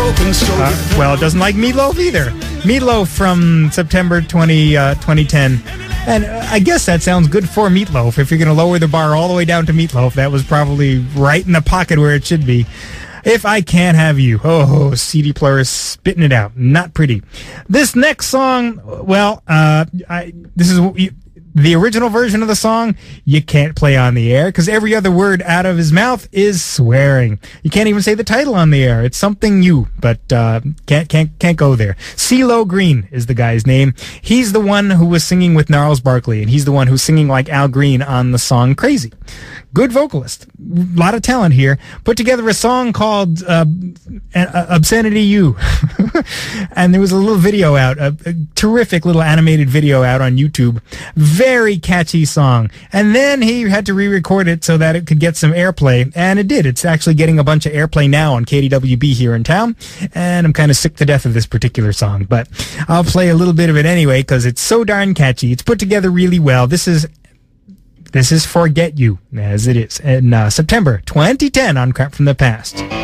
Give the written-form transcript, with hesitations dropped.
Well, it doesn't like Meatloaf either. Meatloaf from September 2010. And I guess that sounds good for Meatloaf. If you're going to lower the bar all the way down to Meatloaf, that was probably right in the pocket where it should be. If I Can't Have You. Oh, CD player is spitting it out. Not pretty. This next song, well, this is the original version of the song. You can't play on the air because every other word out of his mouth is swearing. You can't even say the title on the air. It's something new, but can't go there. CeeLo Green is the guy's name. He's the one who was singing with Gnarls Barkley, and he's the one who's singing like Al Green on the song Crazy. Good vocalist. A lot of talent here. Put together a song called Obscenity You. And there was a little video out, a terrific little animated video out on YouTube. Very catchy song. And then he had to re-record it so that it could get some airplay. And it did. It's actually getting a bunch of airplay now on KDWB here in town. And I'm kind of sick to death of this particular song. But I'll play a little bit of it anyway because it's so darn catchy. It's put together really well. This is Forget You, as it is, in September 2010 on Crap from the Past.